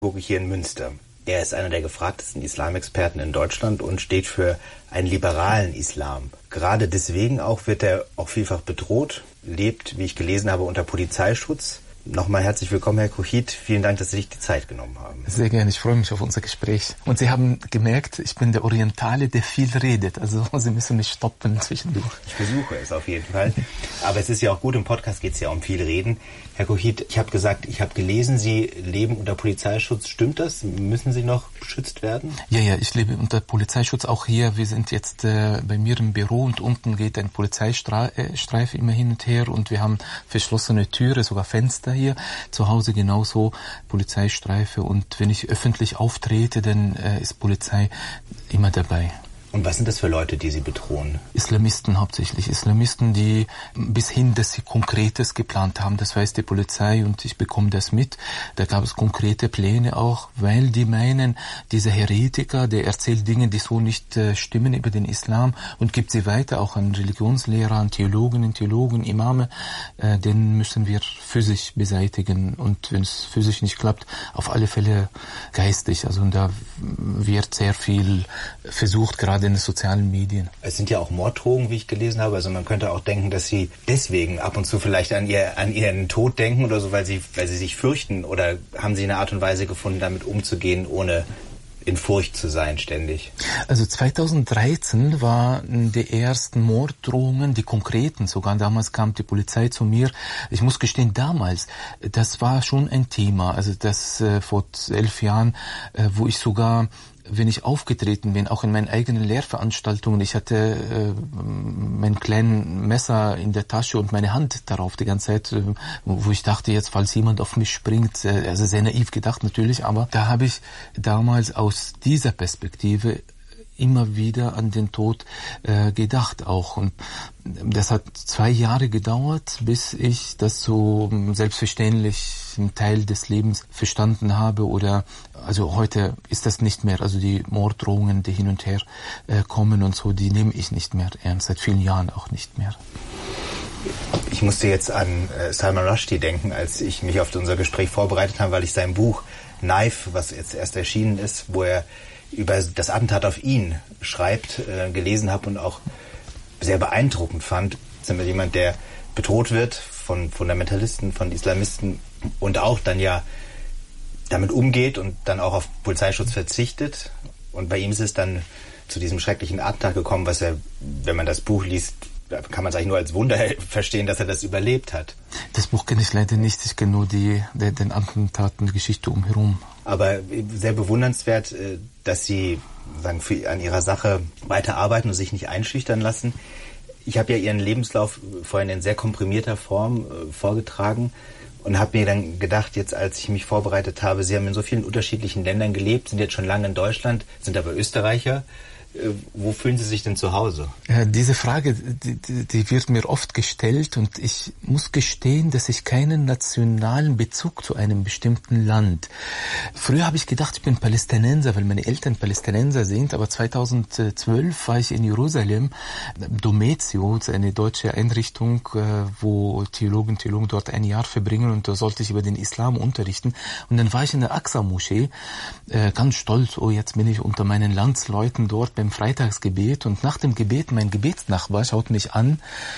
Hier in Münster. Er ist einer der gefragtesten Islamexperten in Deutschland und steht für einen liberalen Islam. Gerade deswegen auch wird er auch vielfach bedroht, lebt, wie ich gelesen habe, unter Polizeischutz. Nochmal herzlich willkommen, Herr Kouchit. Vielen Dank, dass Sie sich die Zeit genommen haben. Sehr gerne, ich freue mich auf unser Gespräch. Und Sie haben gemerkt, ich bin der Orientale, der viel redet. Also Sie müssen mich stoppen zwischendurch. Ich versuche es auf jeden Fall. Aber es ist ja auch gut, im Podcast geht es ja um viel Reden. Herr Kouchit, ich habe gesagt, ich habe gelesen, Sie leben unter Polizeischutz. Stimmt das? Müssen Sie noch beschützt werden? Ja, ich lebe unter Polizeischutz. Auch hier, wir sind jetzt bei mir im Büro und unten geht ein Polizeistreife immer hin und her und wir haben verschlossene Türe, sogar Fenster hier. Zu Hause genauso Polizeistreife und wenn ich öffentlich auftrete, dann ist Polizei immer dabei. Und was sind das für Leute, die Sie bedrohen? Islamisten hauptsächlich. Islamisten, die bis hin, dass sie Konkretes geplant haben. Das weiß die Polizei und ich bekomme das mit. Da gab es konkrete Pläne auch, weil die meinen, dieser Heretiker, der erzählt Dinge, die so nicht stimmen über den Islam und gibt sie weiter auch an Religionslehrer, an Theologinnen, Theologen, Imame. Den müssen wir physisch beseitigen. Und wenn es physisch nicht klappt, auf alle Fälle geistig. Also da wird sehr viel versucht, gerade in den sozialen Medien. Es sind ja auch Morddrohungen, wie ich gelesen habe. Also man könnte auch denken, dass Sie deswegen ab und zu vielleicht an Ihren Tod denken oder so, weil Sie sich fürchten. Oder haben Sie eine Art und Weise gefunden, damit umzugehen, ohne in Furcht zu sein ständig? Also 2013 waren die ersten Morddrohungen, die konkreten sogar. Damals kam die Polizei zu mir. Ich muss gestehen, damals, das war schon ein Thema. Also das vor 11 Jahren, wo ich sogar, wenn ich aufgetreten bin, auch in meinen eigenen Lehrveranstaltungen, ich hatte mein kleines Messer in der Tasche und meine Hand darauf die ganze Zeit, wo ich dachte, jetzt falls jemand auf mich springt, also sehr naiv gedacht natürlich, aber da habe ich damals aus dieser Perspektive immer wieder an den Tod gedacht auch. Und das hat 2 Jahre gedauert, bis ich das so selbstverständlich einen Teil des Lebens verstanden habe. Oder also heute ist das nicht mehr. Also die Morddrohungen, die hin und her kommen und so, die nehme ich nicht mehr ernst. Seit vielen Jahren auch nicht mehr. Ich musste jetzt an Salman Rushdie denken, als ich mich auf unser Gespräch vorbereitet habe, weil ich sein Buch Knife, was jetzt erst erschienen ist, wo er über das Attentat auf ihn schreibt, gelesen habe und auch sehr beeindruckend fand. Das ist jemand, der bedroht wird von Fundamentalisten, von Islamisten und auch dann ja damit umgeht und dann auch auf Polizeischutz verzichtet. Und bei ihm ist es dann zu diesem schrecklichen Attentat gekommen, was er, wenn man das Buch liest, kann man es eigentlich nur als Wunder verstehen, dass er das überlebt hat. Das Buch kenne ich leider nicht. Ich kenne nur den Attentaten, die Geschichte umherum. Aber sehr bewundernswert, dass Sie an Ihrer Sache weiterarbeiten und sich nicht einschüchtern lassen. Ich habe ja Ihren Lebenslauf vorhin in sehr komprimierter Form vorgetragen und habe mir dann gedacht, jetzt als ich mich vorbereitet habe, Sie haben in so vielen unterschiedlichen Ländern gelebt, sind jetzt schon lange in Deutschland, sind aber Österreicher. Wo fühlen Sie sich denn zu Hause? Diese Frage, die wird mir oft gestellt und ich muss gestehen, dass ich keinen nationalen Bezug zu einem bestimmten Land. Früher habe ich gedacht, ich bin Palästinenser, weil meine Eltern Palästinenser sind, aber 2012 war ich in Jerusalem, Dometio, eine deutsche Einrichtung, wo Theologen dort ein Jahr verbringen und da sollte ich über den Islam unterrichten. Und dann war ich in der Aqsa-Moschee, ganz stolz, jetzt bin ich unter meinen Landsleuten dort beim Freitagsgebet und nach dem Gebet, mein Gebetsnachbar schaut mich an,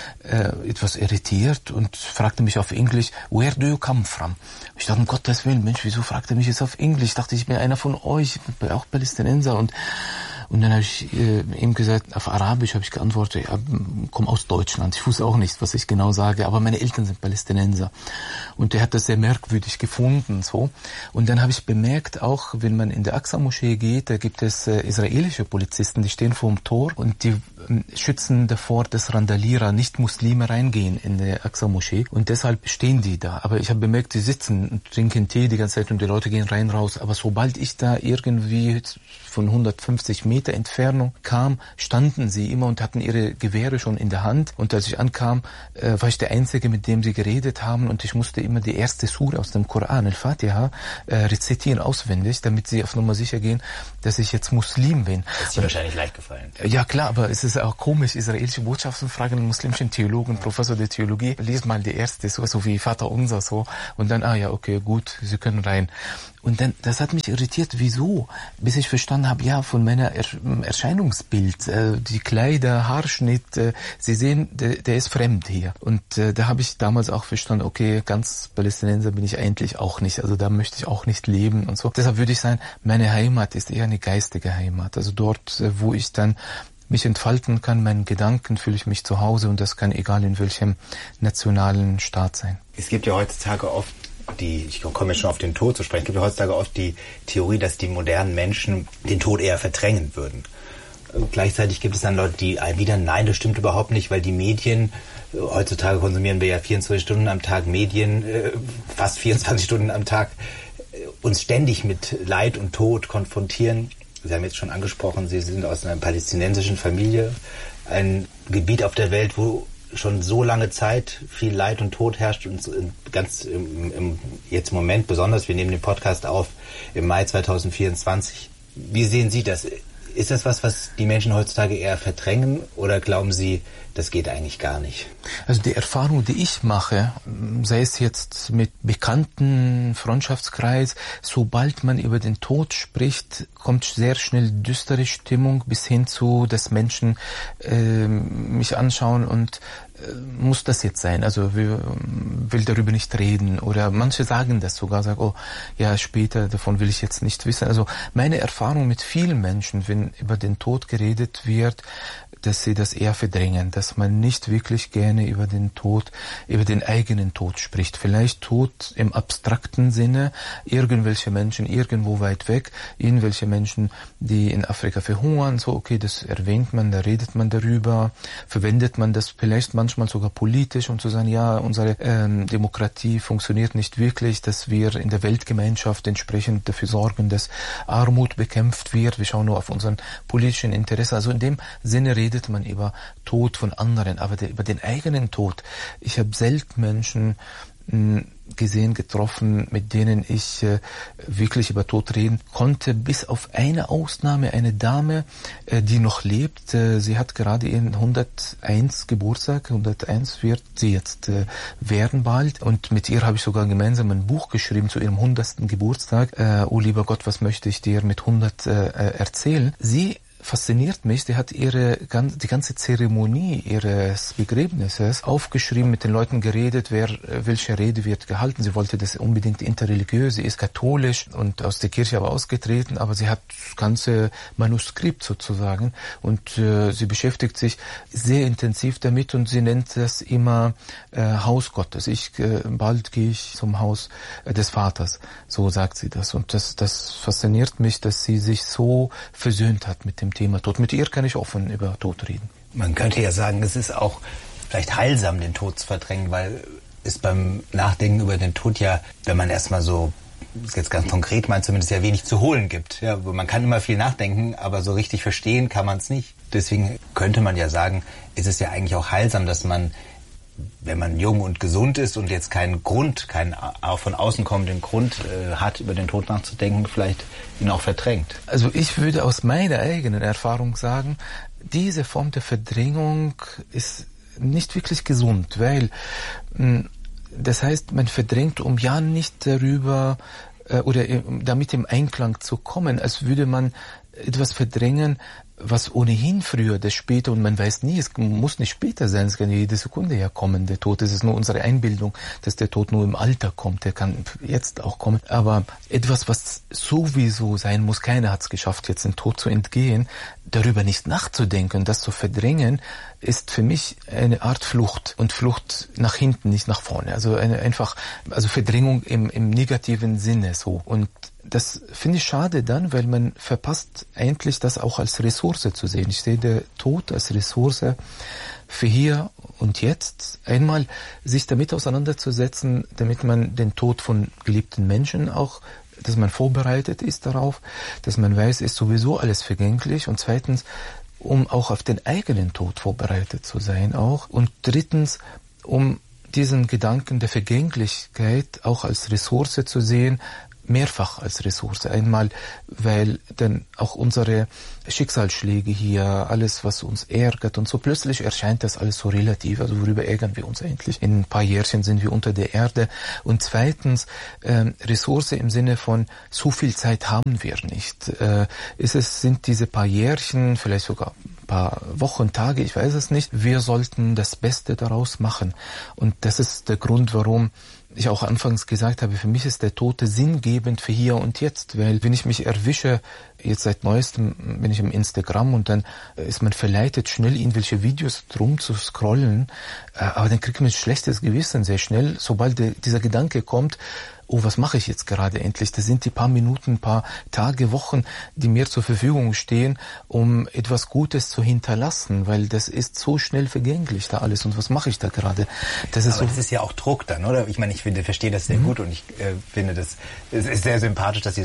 etwas irritiert und fragte mich auf Englisch, where do you come from? Ich dachte, um Gottes Willen, Mensch, wieso fragt er mich jetzt auf Englisch? Ich dachte, ich bin einer von euch, ich bin auch Palästinenser und dann habe ich ihm gesagt, auf Arabisch habe ich geantwortet, ja, komme aus Deutschland. Ich wusste auch nicht, was ich genau sage, aber meine Eltern sind Palästinenser. Und er hat das sehr merkwürdig gefunden, so. Und dann habe ich bemerkt, auch wenn man in der Aqsa-Moschee geht, da gibt es israelische Polizisten, die stehen vor dem Tor und die schützen davor, dass Randalierer, Nicht-Muslime reingehen in der Aqsa-Moschee. Und deshalb stehen die da. Aber ich habe bemerkt, die sitzen und trinken Tee die ganze Zeit und die Leute gehen rein, raus. Aber sobald ich da irgendwie von 150 Meter Entfernung kam, standen sie immer und hatten ihre Gewehre schon in der Hand. Und als ich ankam, war ich der Einzige, mit dem sie geredet haben. Und ich musste immer die erste Sure aus dem Koran, Al-Fatiha, rezitieren auswendig, damit sie auf Nummer sicher gehen, dass ich jetzt Muslim bin. Das ist dir wahrscheinlich leicht gefallen. Ja klar, aber es ist auch komisch, israelische Botschaften fragen einen muslimischen Theologen, Professor der Theologie, lies mal die erste, so wie Vater unser, so. Und dann, ja, okay, gut, Sie können rein. Und dann, das hat mich irritiert, wieso? Bis ich verstanden habe, ja, von meiner Erscheinungsbild, die Kleider, Haarschnitt, Sie sehen, der ist fremd hier. Und da habe ich damals auch verstanden, okay, ganz Palästinenser bin ich eigentlich auch nicht, also da möchte ich auch nicht leben und so. Deshalb würde ich sagen, meine Heimat ist eher eine geistige Heimat, also dort, wo ich dann mich entfalten kann, meinen Gedanken, fühle ich mich zu Hause und das kann egal in welchem nationalen Staat sein. Es gibt ja heutzutage oft ich komme jetzt schon auf den Tod zu sprechen, es gibt ja heutzutage oft die Theorie, dass die modernen Menschen den Tod eher verdrängen würden. Gleichzeitig gibt es dann Leute, die erwidern, nein, das stimmt überhaupt nicht, weil die Medien, heutzutage konsumieren wir ja 24 Stunden am Tag Medien, fast 24 Stunden am Tag, uns ständig mit Leid und Tod konfrontieren. Sie haben jetzt schon angesprochen, Sie sind aus einer palästinensischen Familie, ein Gebiet auf der Welt, wo schon so lange Zeit viel Leid und Tod herrscht und ganz jetzt im Moment besonders, wir nehmen den Podcast auf im Mai 2024. Wie sehen Sie das? Ist das was die Menschen heutzutage eher verdrängen oder glauben Sie, das geht eigentlich gar nicht? Also die Erfahrung, die ich mache, sei es jetzt mit Bekannten, Freundschaftskreis, sobald man über den Tod spricht, kommt sehr schnell düstere Stimmung bis hin zu, dass Menschen mich anschauen und muss das jetzt sein? Also will darüber nicht reden oder manche sagen das sogar, sagen, oh ja, später, davon will ich jetzt nicht wissen. Also meine Erfahrung mit vielen Menschen, wenn über den Tod geredet wird, dass sie das eher verdrängen, dass man nicht wirklich gerne über den Tod, über den eigenen Tod spricht. Vielleicht Tod im abstrakten Sinne, irgendwelche Menschen irgendwo weit weg, irgendwelche Menschen, die in Afrika verhungern, so okay, das erwähnt man, da redet man darüber, verwendet man das vielleicht manchmal sogar politisch, um zu sagen, ja, unsere Demokratie funktioniert nicht wirklich, dass wir in der Weltgemeinschaft entsprechend dafür sorgen, dass Armut bekämpft wird, wir schauen nur auf unseren politischen Interesse, also in dem Sinne redet man über Tod von anderen, aber über den eigenen Tod. Ich habe selten Menschen gesehen, getroffen, mit denen ich wirklich über Tod reden konnte, bis auf eine Ausnahme, eine Dame, die noch lebt. Sie hat gerade ihren 101 Geburtstag, 101 wird sie jetzt werden bald und mit ihr habe ich sogar gemeinsam ein Buch geschrieben zu ihrem 100. Geburtstag. Oh lieber Gott, was möchte ich dir mit 100 erzählen? Sie fasziniert mich, die hat die ganze Zeremonie ihres Begräbnisses aufgeschrieben, mit den Leuten geredet, welche Rede wird gehalten. Sie wollte das unbedingt interreligiös, sie ist katholisch und aus der Kirche aber ausgetreten, aber sie hat das ganze Manuskript sozusagen und sie beschäftigt sich sehr intensiv damit und sie nennt das immer Haus Gottes. Bald gehe ich zum Haus des Vaters, so sagt sie das und das fasziniert mich, dass sie sich so versöhnt hat mit dem Thema Tod. Mit ihr kann ich offen über Tod reden. Man könnte ja sagen, es ist auch vielleicht heilsam, den Tod zu verdrängen, weil es beim Nachdenken über den Tod ja, wenn man erstmal so, jetzt ganz konkret meint, zumindest ja wenig zu holen gibt. Ja, man kann immer viel nachdenken, aber so richtig verstehen kann man es nicht. Deswegen könnte man ja sagen, ist es ja eigentlich auch heilsam, dass man, wenn man jung und gesund ist und jetzt keinen auch von außen kommenden Grund hat, über den Tod nachzudenken, vielleicht ihn auch verdrängt. Also ich würde aus meiner eigenen Erfahrung sagen, diese Form der Verdrängung ist nicht wirklich gesund, weil das heißt, man verdrängt, um ja nicht darüber oder damit im Einklang zu kommen, als würde man etwas verdrängen, was ohnehin früher oder später, und man weiß nie, es muss nicht später sein, es kann jede Sekunde herkommen, der Tod. Es ist nur unsere Einbildung, dass der Tod nur im Alter kommt, der kann jetzt auch kommen. Aber etwas, was sowieso sein muss, keiner hat es geschafft, jetzt den Tod zu entgehen, darüber nicht nachzudenken, das zu verdrängen, ist für mich eine Art Flucht. Und Flucht nach hinten, nicht nach vorne. Also also Verdrängung im negativen Sinne so. Und das finde ich schade dann, weil man verpasst eigentlich das auch als Ressource zu sehen. Ich sehe den Tod als Ressource für hier und jetzt. Einmal sich damit auseinanderzusetzen, damit man den Tod von geliebten Menschen auch, dass man vorbereitet ist darauf, dass man weiß, ist sowieso alles vergänglich. Und zweitens, um auch auf den eigenen Tod vorbereitet zu sein auch. Und drittens, um diesen Gedanken der Vergänglichkeit auch als Ressource zu sehen, mehrfach als Ressource. Einmal, weil dann auch unsere Schicksalsschläge hier, alles, was uns ärgert und so, plötzlich erscheint das alles so relativ. Also worüber ärgern wir uns eigentlich? In ein paar Jährchen sind wir unter der Erde. Und zweitens, Ressource im Sinne von, so viel Zeit haben wir nicht. Sind diese paar Jährchen, vielleicht sogar ein paar Wochen, Tage, ich weiß es nicht. Wir sollten das Beste daraus machen. Und das ist der Grund, warum ich auch anfangs gesagt habe, für mich ist der Tod sinngebend für hier und jetzt, weil wenn ich mich erwische, jetzt seit Neuestem bin ich im Instagram und dann ist man verleitet, schnell irgendwelche Videos drum zu scrollen, aber dann kriegt man ein schlechtes Gewissen sehr schnell, sobald dieser Gedanke kommt, oh, was mache ich jetzt gerade endlich? Das sind die paar Minuten, paar Tage, Wochen, die mir zur Verfügung stehen, um etwas Gutes zu hinterlassen, weil das ist so schnell vergänglich da alles. Und was mache ich da gerade? Das ist ja auch Druck dann, oder? Ich meine, ich verstehe das sehr gut und ich finde, es ist sehr sympathisch, dass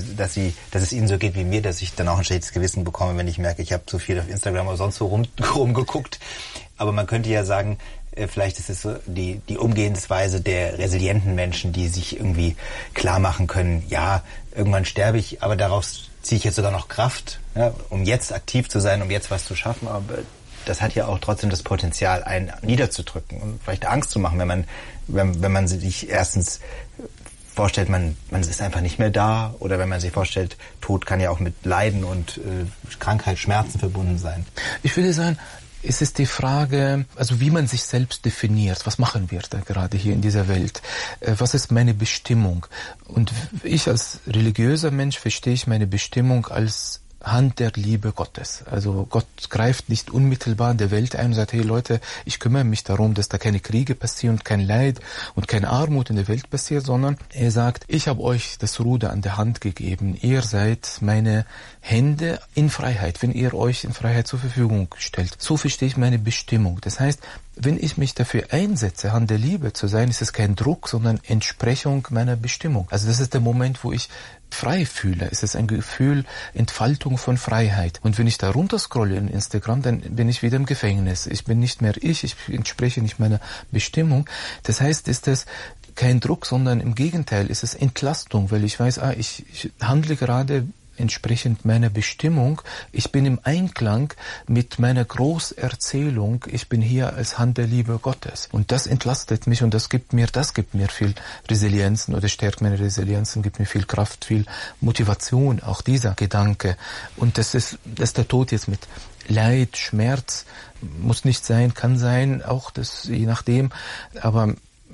es Ihnen so geht wie mir, dass ich dann auch ein schlechtes Gewissen bekomme, wenn ich merke, ich habe zu viel auf Instagram oder sonst so rumgeguckt. Aber man könnte ja sagen, vielleicht ist es so die Umgehensweise der resilienten Menschen, die sich irgendwie klar machen können, ja, irgendwann sterbe ich, aber daraus ziehe ich jetzt sogar noch Kraft, ja, um jetzt aktiv zu sein, um jetzt was zu schaffen. Aber das hat ja auch trotzdem das Potenzial, einen niederzudrücken und vielleicht Angst zu machen, wenn man sich erstens vorstellt, man ist einfach nicht mehr da, oder wenn man sich vorstellt, Tod kann ja auch mit Leiden und Krankheit, Schmerzen verbunden sein. Ich würde sagen, es ist die Frage, also wie man sich selbst definiert. Was machen wir da gerade hier in dieser Welt? Was ist meine Bestimmung? Und ich als religiöser Mensch verstehe ich meine Bestimmung als Hand der Liebe Gottes. Also Gott greift nicht unmittelbar in der Welt ein und sagt, hey Leute, ich kümmere mich darum, dass da keine Kriege passieren, kein Leid und keine Armut in der Welt passiert, sondern er sagt, ich habe euch das Ruder an der Hand gegeben. Ihr seid meine Hände in Freiheit, wenn ihr euch in Freiheit zur Verfügung stellt. So verstehe ich meine Bestimmung. Das heißt, wenn ich mich dafür einsetze, Hand der Liebe zu sein, ist es kein Druck, sondern Entsprechung meiner Bestimmung. Also das ist der Moment, wo ich frei fühle. Es ist ein Gefühl, Entfaltung von Freiheit. Und wenn ich da runterscrolle in Instagram, dann bin ich wieder im Gefängnis. Ich bin nicht mehr ich entspreche nicht meiner Bestimmung. Das heißt, ist es kein Druck, sondern im Gegenteil, ist es Entlastung, weil ich weiß, ich handle gerade entsprechend meiner Bestimmung. Ich bin im Einklang mit meiner Großerzählung. Ich bin hier als Hand der Liebe Gottes. Und das entlastet mich und das gibt mir viel Resilienzen oder stärkt meine Resilienzen, gibt mir viel Kraft, viel Motivation, auch dieser Gedanke. Und das ist der Tod jetzt mit Leid, Schmerz, muss nicht sein, kann sein, auch das, je nachdem, aber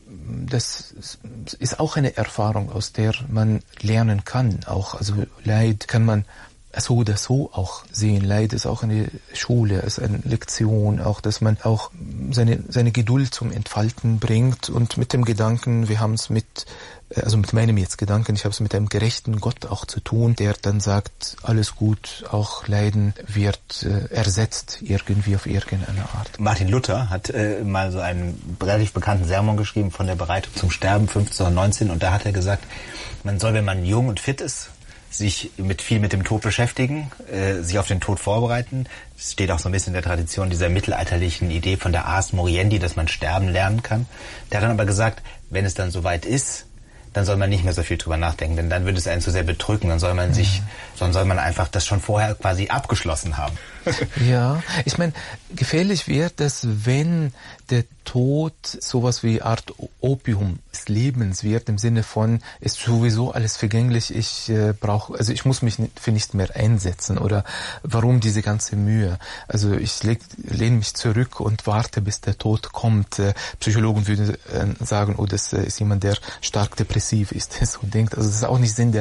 das ist auch eine Erfahrung, aus der man lernen kann. Auch, also Leid kann man so oder so auch sehen. Leid ist auch eine Schule, ist eine Lektion, auch, dass man auch seine Geduld zum Entfalten bringt und mit dem Gedanken, wir haben es mit meinem jetzt Gedanken, ich habe es mit einem gerechten Gott auch zu tun, der dann sagt, alles gut, auch Leiden wird ersetzt irgendwie auf irgendeine Art. Martin Luther hat mal so einen relativ bekannten Sermon geschrieben von der Bereitung zum Sterben 1519 und da hat er gesagt, man soll, wenn man jung und fit ist, sich viel mit dem Tod beschäftigen, sich auf den Tod vorbereiten. Es steht auch so ein bisschen in der Tradition dieser mittelalterlichen Idee von der Ars Moriendi, dass man sterben lernen kann. Der hat dann aber gesagt, wenn es dann soweit ist, dann soll man nicht mehr so viel drüber nachdenken, denn dann würde es einen zu sehr bedrücken, dann soll man einfach das schon vorher quasi abgeschlossen haben. Ja, ich meine, gefährlich wird es, wenn der Tod sowas wie Art Opium des Lebens wird, im Sinne von, ist sowieso alles vergänglich, ich muss mich für nichts mehr einsetzen, oder warum diese ganze Mühe? Also ich lehne mich zurück und warte, bis der Tod kommt. Psychologen würden sagen, das ist jemand, der stark depressiv ist, so denkt. Also das ist auch nicht Sinn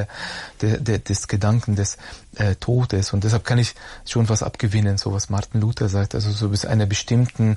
des Gedanken des Todes, und deshalb kann ich schon was abgewinnen, so was Martin Luther sagt, also so zu einem bestimmten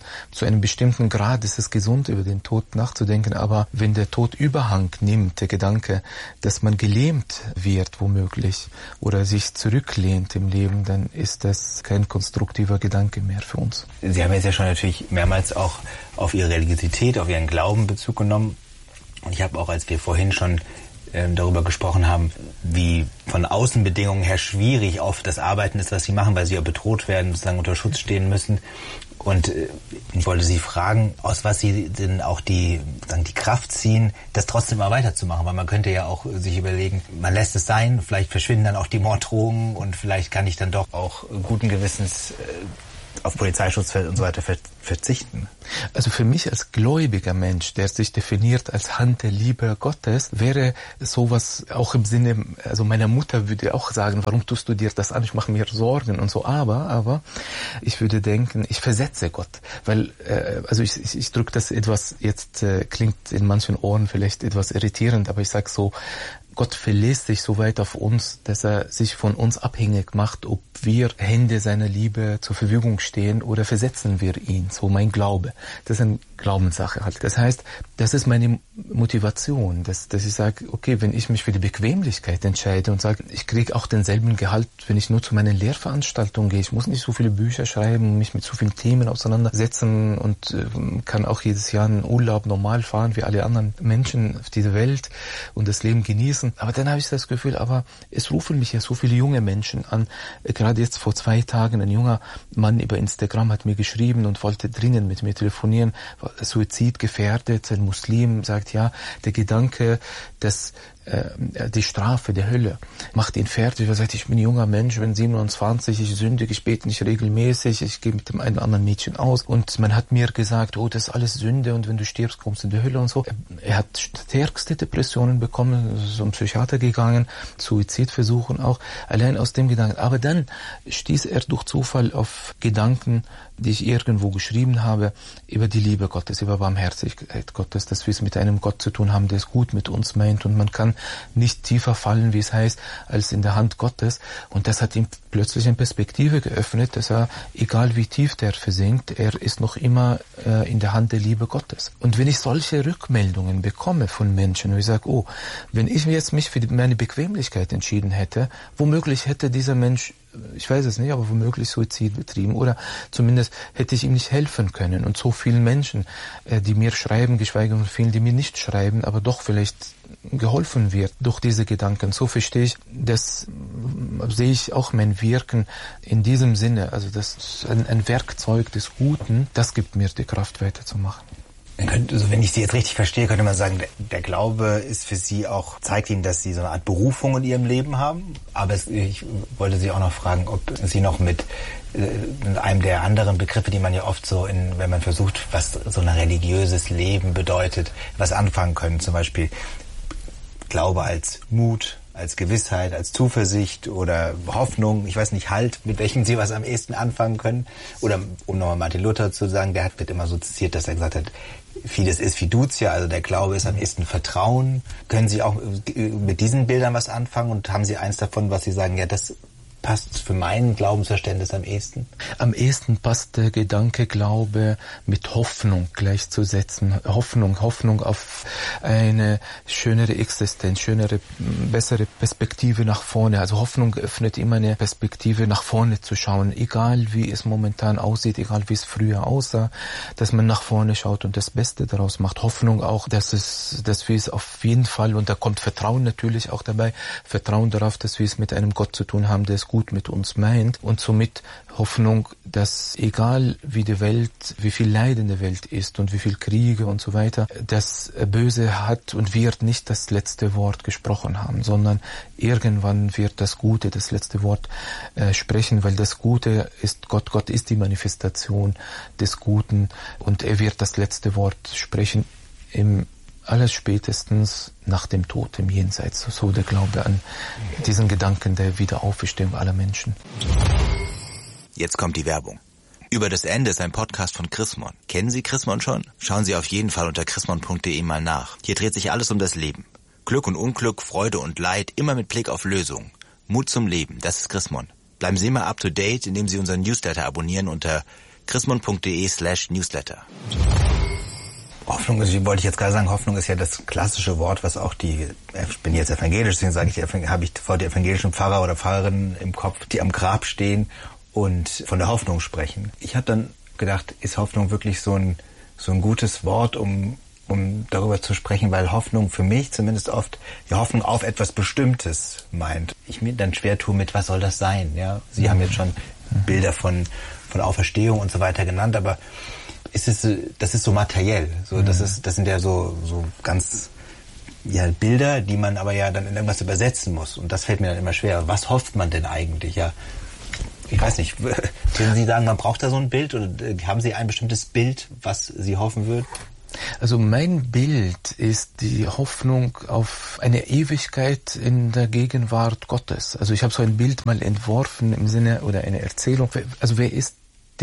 Grad ist es gesund, über den Tod nachzudenken, aber wenn der Tod Überhang nimmt, der Gedanke, dass man gelähmt wird womöglich oder sich zurücklehnt im Leben, dann ist das kein konstruktiver Gedanke mehr für uns. Sie haben jetzt ja schon natürlich mehrmals auch auf Ihre Religiosität, auf Ihren Glauben Bezug genommen, und ich habe auch, als wir vorhin schon darüber gesprochen haben, wie von Außenbedingungen her schwierig oft das Arbeiten ist, was Sie machen, weil Sie ja bedroht werden, sozusagen unter Schutz stehen müssen. Und ich wollte Sie fragen, aus was Sie denn auch die Kraft ziehen, das trotzdem mal weiterzumachen. Weil man könnte ja auch sich überlegen, man lässt es sein, vielleicht verschwinden dann auch die Morddrohungen und vielleicht kann ich dann doch auch guten Gewissens auf Polizeischutz und so weiter verzichten. Also für mich als gläubiger Mensch, der sich definiert als Hand der Liebe Gottes, wäre sowas auch im Sinne, also meiner Mutter würde auch sagen, warum tust du dir das an, ich mache mir Sorgen und so, aber ich würde denken, ich versetze Gott, weil, also ich drücke das etwas, jetzt klingt in manchen Ohren vielleicht etwas irritierend, aber ich sage so, Gott verlässt sich so weit auf uns, dass er sich von uns abhängig macht, ob wir Hände seiner Liebe zur Verfügung stehen oder versetzen wir ihn. So mein Glaube. Das ist eine Glaubenssache halt. Das heißt, das ist meine Motivation, dass ich sage, okay, wenn ich mich für die Bequemlichkeit entscheide und sage, ich kriege auch denselben Gehalt, wenn ich nur zu meinen Lehrveranstaltungen gehe. Ich muss nicht so viele Bücher schreiben, mich mit so vielen Themen auseinandersetzen und kann auch jedes Jahr einen Urlaub normal fahren wie alle anderen Menschen auf dieser Welt und das Leben genießen. Aber dann habe ich das Gefühl, aber es rufen mich ja so viele junge Menschen an. Gerade jetzt vor 2 Tagen ein junger Mann über Instagram hat mir geschrieben und wollte dringend mit mir telefonieren, Suizid gefährdet, ein Muslim, sagt ja, der Gedanke, dass die Strafe der Hölle macht ihn fertig. Er sagt, ich bin ein junger Mensch, bin 27, ich sündige, ich bete nicht regelmäßig, ich gehe mit dem einen oder anderen Mädchen aus und man hat mir gesagt, oh, das ist alles Sünde und wenn du stirbst, kommst du in die Hölle und so. Er hat stärkste Depressionen bekommen, ist zum Psychiater gegangen, Suizidversuchen auch, allein aus dem Gedanken. Aber dann stieß er durch Zufall auf Gedanken, die ich irgendwo geschrieben habe, über die Liebe Gottes, über Barmherzigkeit Gottes, dass wir es mit einem Gott zu tun haben, der es gut mit uns meint und man kann nicht tiefer fallen, wie es heißt, als in der Hand Gottes. Und das hat ihm plötzlich eine Perspektive geöffnet, dass er, egal wie tief der versinkt, er ist noch immer in der Hand der Liebe Gottes. Und wenn ich solche Rückmeldungen bekomme von Menschen, wo ich sage, oh, wenn ich jetzt mich für meine Bequemlichkeit entschieden hätte, womöglich hätte dieser Mensch, ich weiß es nicht, aber womöglich Suizid betrieben oder zumindest hätte ich ihm nicht helfen können. Und so vielen Menschen, die mir schreiben, geschweige von vielen, die mir nicht schreiben, aber doch vielleicht geholfen wird durch diese Gedanken. So verstehe ich, das sehe ich auch mein Wirken in diesem Sinne. Also das ist ein Werkzeug des Guten, das gibt mir die Kraft weiterzumachen. Also wenn ich Sie jetzt richtig verstehe, könnte man sagen, der Glaube ist für Sie auch, zeigt Ihnen, dass Sie so eine Art Berufung in Ihrem Leben haben. Aber ich wollte Sie auch noch fragen, ob Sie noch mit einem der anderen Begriffe, die man ja oft so wenn man versucht, was so ein religiöses Leben bedeutet, was anfangen können. Zum Beispiel Glaube als Mut, als Gewissheit, als Zuversicht oder Hoffnung, ich weiß nicht, Halt, mit welchem Sie was am ehesten anfangen können. Oder um nochmal Martin Luther zu sagen, wird immer so zitiert, dass er gesagt hat, Fides ist Fiducia, also der Glaube ist am ehesten Vertrauen. Können Sie auch mit diesen Bildern was anfangen und haben Sie eins davon, was Sie sagen, ja, das passt für mein Glaubensverständnis am ehesten? Am ehesten passt der Gedanke Glaube mit Hoffnung gleichzusetzen. Hoffnung auf eine schönere Existenz, schönere, bessere Perspektive nach vorne. Also Hoffnung öffnet immer eine Perspektive nach vorne zu schauen, egal wie es momentan aussieht, egal wie es früher aussah, dass man nach vorne schaut und das Beste daraus macht. Hoffnung auch, dass wir es auf jeden Fall, und da kommt Vertrauen natürlich auch dabei, Vertrauen darauf, dass wir es mit einem Gott zu tun haben, der es gut mit uns meint, und somit Hoffnung, dass egal wie die Welt, wie viel Leid in der Welt ist und wie viel Kriege und so weiter, das Böse hat und wird nicht das letzte Wort gesprochen haben, sondern irgendwann wird das Gute das letzte Wort sprechen, weil das Gute ist Gott. Gott ist die Manifestation des Guten und er wird das letzte Wort sprechen im alles spätestens nach dem Tod, im Jenseits. So der Glaube an diesen Gedanken der Wiederauferstehung aller Menschen. Jetzt kommt die Werbung. Über das Ende ist ein Podcast von Chrismon. Kennen Sie Chrismon schon? Schauen Sie auf jeden Fall unter chrismon.de mal nach. Hier dreht sich alles um das Leben. Glück und Unglück, Freude und Leid, immer mit Blick auf Lösungen. Mut zum Leben, das ist Chrismon. Bleiben Sie immer up to date, indem Sie unseren Newsletter abonnieren unter chrismon.de/newsletter. Hoffnung ist, wie wollte ich jetzt gerade sagen, Hoffnung ist ja das klassische Wort, was auch ich bin jetzt evangelisch, deswegen sage ich, habe ich vor die evangelischen Pfarrer oder Pfarrerinnen im Kopf, die am Grab stehen und von der Hoffnung sprechen. Ich habe dann gedacht, ist Hoffnung wirklich so ein gutes Wort, um um darüber zu sprechen, weil Hoffnung für mich zumindest oft die Hoffnung auf etwas Bestimmtes meint. Ich mir dann schwer tue mit, was soll das sein? Ja, Sie haben jetzt schon Bilder von Auferstehung und so weiter genannt, aber das ist so materiell. So, das sind ja so ganz Bilder, die man aber ja dann in irgendwas übersetzen muss. Und das fällt mir dann immer schwer. Was hofft man denn eigentlich? Ja, ich weiß nicht. Würden Sie sagen, man braucht da so ein Bild? Oder haben Sie ein bestimmtes Bild, was Sie hoffen würden? Also mein Bild ist die Hoffnung auf eine Ewigkeit in der Gegenwart Gottes. Also ich habe so ein Bild mal entworfen im Sinne oder eine Erzählung. Also wer ist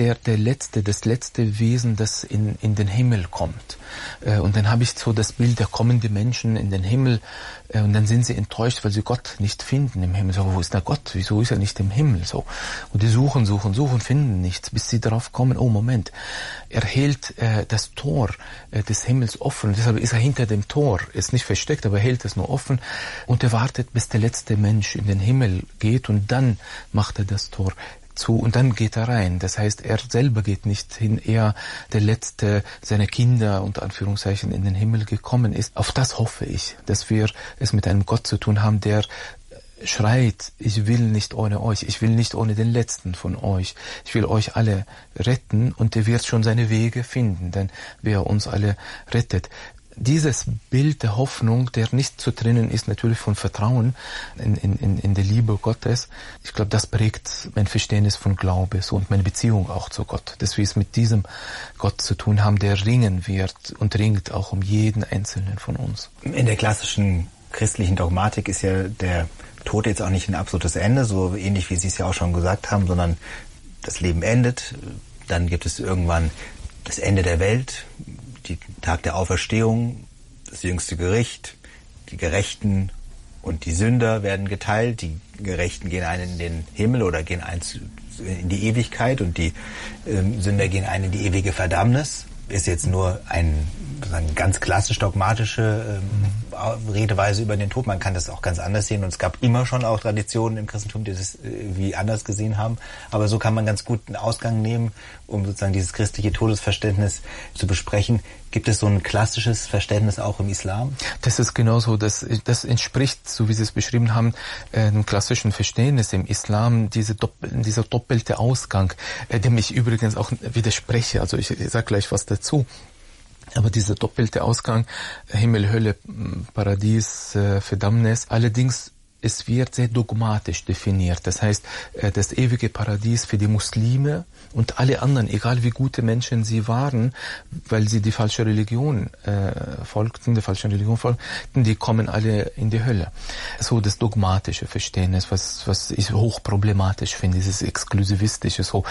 das letzte Wesen, das in den Himmel kommt. Und dann habe ich so das Bild der kommenden Menschen in den Himmel und dann sind sie enttäuscht, weil sie Gott nicht finden im Himmel. So, wo ist der Gott? Wieso ist er nicht im Himmel? So. Und die suchen, finden nichts, bis sie darauf kommen, oh Moment, er hält das Tor des Himmels offen. Deshalb ist er hinter dem Tor, ist nicht versteckt, aber er hält es nur offen und er wartet, bis der letzte Mensch in den Himmel geht und dann macht er das Tor zu und dann geht er rein. Das heißt, er selber geht nicht hin, eher der Letzte seiner Kinder unter Anführungszeichen in den Himmel gekommen ist. Auf das hoffe ich, dass wir es mit einem Gott zu tun haben, der schreit, ich will nicht ohne euch, ich will nicht ohne den Letzten von euch, ich will euch alle retten und der wird schon seine Wege finden, denn wer uns alle rettet. Dieses Bild der Hoffnung, der nicht zu trennen ist natürlich von Vertrauen in der Liebe Gottes, ich glaube, das prägt mein Verständnis von Glaube und meine Beziehung auch zu Gott, dass wir es mit diesem Gott zu tun haben, der ringen wird und ringt auch um jeden Einzelnen von uns. In der klassischen christlichen Dogmatik ist ja der Tod jetzt auch nicht ein absolutes Ende, so ähnlich wie Sie es ja auch schon gesagt haben, sondern das Leben endet, dann gibt es irgendwann das Ende der Welt, die Tag der Auferstehung, das jüngste Gericht, die Gerechten und die Sünder werden geteilt. Die Gerechten gehen ein in den Himmel oder gehen ein in die Ewigkeit und die Sünder gehen ein in die ewige Verdammnis. Ist jetzt nur eine ganz klassisch dogmatische Redeweise über den Tod. Man kann das auch ganz anders sehen und es gab immer schon auch Traditionen im Christentum, die das wie anders gesehen haben. Aber so kann man ganz gut einen Ausgang nehmen, um sozusagen dieses christliche Todesverständnis zu besprechen. Gibt es so ein klassisches Verständnis auch im Islam? Das ist genauso. Das entspricht, so wie Sie es beschrieben haben, einem klassischen Verständnis im Islam, dieser doppelte Ausgang, dem ich übrigens auch widerspreche. Also ich sage gleich was dazu. Aber dieser doppelte Ausgang, Himmel, Hölle, Paradies, Verdammnis, allerdings es wird sehr dogmatisch definiert. Das heißt, das ewige Paradies für die Muslime und alle anderen, egal wie gute Menschen sie waren, weil sie die falsche Religion folgten, die kommen alle in die Hölle. So das dogmatische Verständnis, was ich hochproblematisch finde, dieses exklusivistische, so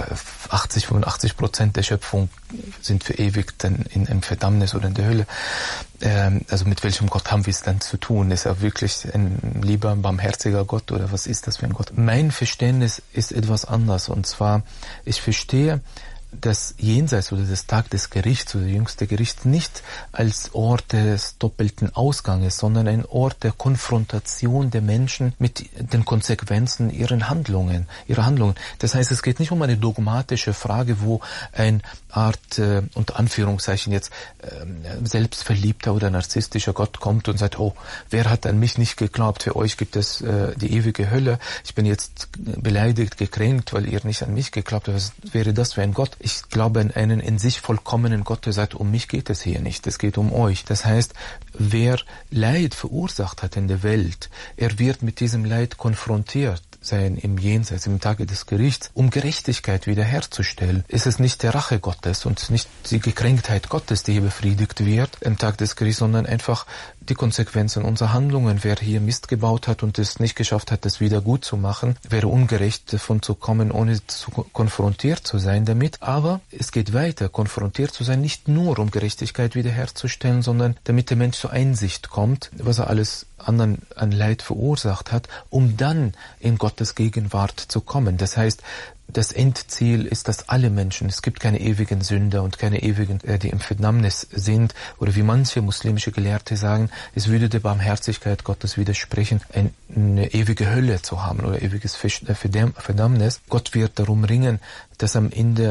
85% der Schöpfung sind für ewig dann in Verdammnis oder in der Hölle. Also mit welchem Gott haben wir es dann zu tun? Ist er wirklich ein lieber, barmherziger Gott oder was ist das für ein Gott? Mein Verständnis ist etwas anders und zwar, ich verstehe das Jenseits oder das Tag des Gerichts oder jüngste Gericht nicht als Ort des doppelten Ausganges, sondern ein Ort der Konfrontation der Menschen mit den Konsequenzen ihrer Handlungen. Das heißt, es geht nicht um eine dogmatische Frage, wo ein Art, unter Anführungszeichen jetzt, selbstverliebter oder narzisstischer Gott kommt und sagt, oh, wer hat an mich nicht geglaubt? Für euch gibt es die ewige Hölle. Ich bin jetzt beleidigt, gekränkt, weil ihr nicht an mich geglaubt habt. Was wäre das für ein Gott? Ich glaube an einen in sich vollkommenen Gott, der sagt, um mich geht es hier nicht, es geht um euch. Das heißt, wer Leid verursacht hat in der Welt, er wird mit diesem Leid konfrontiert sein im Jenseits, im Tage des Gerichts, um Gerechtigkeit wiederherzustellen. Ist es nicht der Rache Gottes und nicht die Gekränktheit Gottes, die hier befriedigt wird im Tag des Gerichts, sondern einfach die Konsequenzen unserer Handlungen. Wer hier Mist gebaut hat und es nicht geschafft hat, das wieder gut zu machen, wäre ungerecht davon zu kommen, ohne konfrontiert zu sein damit. Aber es geht weiter, konfrontiert zu sein, nicht nur um Gerechtigkeit wiederherzustellen, sondern damit der Mensch zur Einsicht kommt, was er alles anderen an Leid verursacht hat, um dann in Gottes Gegenwart zu kommen. Das heißt, das Endziel ist, dass alle Menschen, es gibt keine ewigen Sünder und keine ewigen, die im Verdammnis sind, oder wie manche muslimische Gelehrte sagen, es würde der Barmherzigkeit Gottes widersprechen, eine ewige Hölle zu haben oder ewiges Verdammnis. Gott wird darum ringen, dass am Ende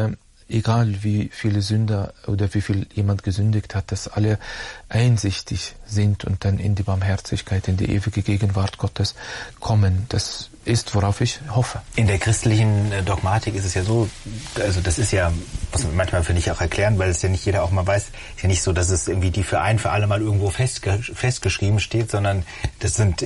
egal wie viele Sünder oder wie viel jemand gesündigt hat, dass alle einsichtig sind und dann in die Barmherzigkeit, in die ewige Gegenwart Gottes kommen. Das ist, worauf ich hoffe. In der christlichen Dogmatik ist es ja so, also das ist ja, muss man manchmal finde ich auch erklären, weil es ja nicht jeder auch mal weiß, ist ja nicht so, dass es irgendwie die für ein für alle Mal irgendwo festgeschrieben steht, sondern das sind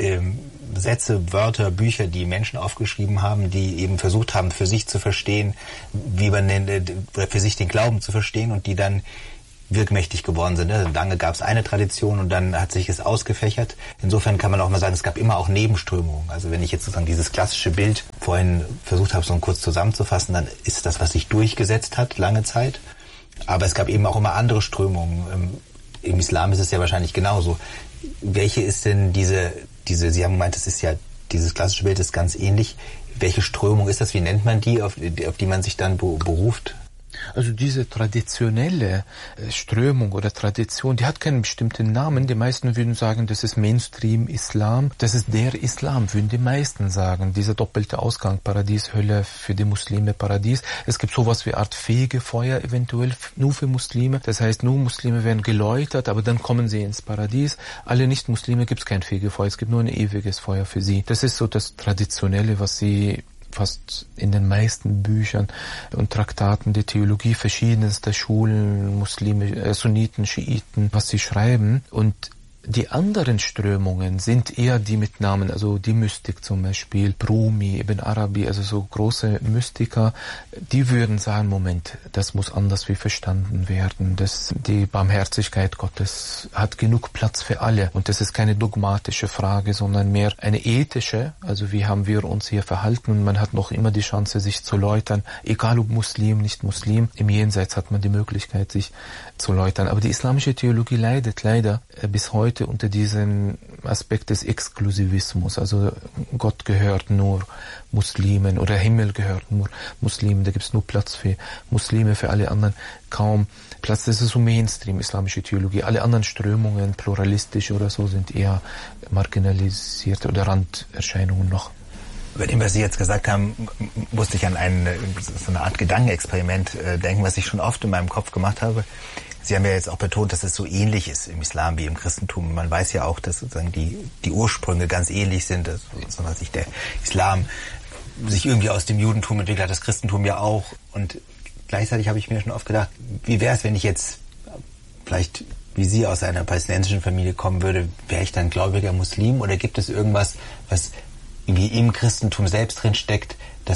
Sätze, Wörter, Bücher, die Menschen aufgeschrieben haben, die eben versucht haben, für sich zu verstehen, wie man oder für sich den Glauben zu verstehen und die dann wirkmächtig geworden sind. Lange gab es eine Tradition und dann hat sich es ausgefächert. Insofern kann man auch mal sagen, es gab immer auch Nebenströmungen. Also wenn ich jetzt sozusagen dieses klassische Bild vorhin versucht habe, so kurz zusammenzufassen, dann ist das, was sich durchgesetzt hat, lange Zeit. Aber es gab eben auch immer andere Strömungen. Im Islam ist es ja wahrscheinlich genauso. Welche ist denn diese, Sie haben gemeint, das ist ja, dieses klassische Bild ist ganz ähnlich. Welche Strömung ist das? Wie nennt man die, auf die man sich dann beruft? Also diese traditionelle Strömung oder Tradition, die hat keinen bestimmten Namen. Die meisten würden sagen, das ist Mainstream-Islam. Das ist der Islam, würden die meisten sagen. Dieser doppelte Ausgang, Paradies, Hölle, für die Muslime Paradies. Es gibt sowas wie Art Fegefeuer eventuell nur für Muslime. Das heißt, nur Muslime werden geläutert, aber dann kommen sie ins Paradies. Alle Nicht-Muslime gibt es kein Fegefeuer, es gibt nur ein ewiges Feuer für sie. Das ist so das Traditionelle, was sie fast in den meisten Büchern und Traktaten der Theologie verschiedenster Schulen, Muslime, Sunniten, Schiiten, was sie schreiben. Und die anderen Strömungen sind eher die mit Namen, also die Mystik zum Beispiel, Rumi, Ibn Arabi, also so große Mystiker, die würden sagen, Moment, das muss anders wie verstanden werden. Die Barmherzigkeit Gottes hat genug Platz für alle. Und das ist keine dogmatische Frage, sondern mehr eine ethische, also wie haben wir uns hier verhalten. Und man hat noch immer die Chance, sich zu läutern, egal ob Muslim, nicht Muslim. Im Jenseits hat man die Möglichkeit, sich zu läutern. Aber die islamische Theologie leidet leider bis heute unter diesem Aspekt des Exklusivismus. Also Gott gehört nur Muslimen oder Himmel gehört nur Muslimen. Da gibt es nur Platz für Muslime, für alle anderen kaum Platz. Das ist so Mainstream, islamische Theologie. Alle anderen Strömungen, pluralistisch oder so, sind eher marginalisierte oder Randerscheinungen noch. Bei dem, was Sie jetzt gesagt haben, musste ich an so eine Art Gedankenexperiment denken, was ich schon oft in meinem Kopf gemacht habe. Sie haben ja jetzt auch betont, dass es so ähnlich ist im Islam wie im Christentum. Man weiß ja auch, dass sozusagen die Ursprünge ganz ähnlich sind, dass sich der Islam sich irgendwie aus dem Judentum entwickelt hat, das Christentum ja auch. Und gleichzeitig habe ich mir schon oft gedacht, wie wäre es, wenn ich jetzt vielleicht wie Sie aus einer palästinensischen Familie kommen würde, wäre ich dann gläubiger Muslim? Oder gibt es irgendwas, was irgendwie im Christentum selbst drin steckt,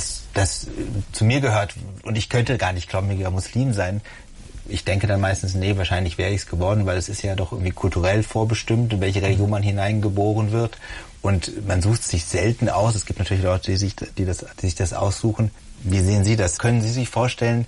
das zu mir gehört und ich könnte gar nicht gläubiger Muslim sein? Ich denke dann meistens, nee, wahrscheinlich wäre ich es geworden, weil es ist ja doch irgendwie kulturell vorbestimmt, in welche Religion man hineingeboren wird. Und man sucht sich selten aus. Es gibt natürlich Leute, die sich das aussuchen. Wie sehen Sie das? Können Sie sich vorstellen,